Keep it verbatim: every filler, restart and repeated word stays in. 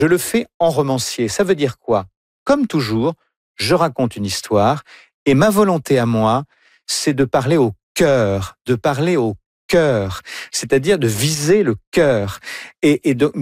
je le fais en romancier. Ça veut dire quoi? Comme toujours, je raconte une histoire et ma volonté à moi, c'est de parler au cœur, de parler au cœur, c'est-à-dire de viser le cœur. Et, et donc,